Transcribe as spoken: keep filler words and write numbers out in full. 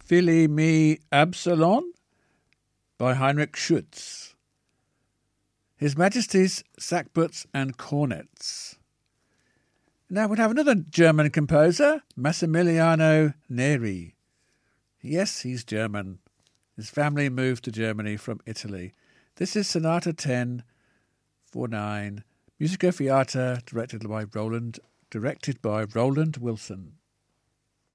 Philly Me Absalon by Heinrich Schütz. His Majesty's Sackbuts and Cornets. Now we'll have another German composer, Massimiliano Neri. Yes, he's German. His family moved to Germany from Italy. This is Sonata ten for nine, Musica Fiata, directed by Roland, directed by Roland Wilson.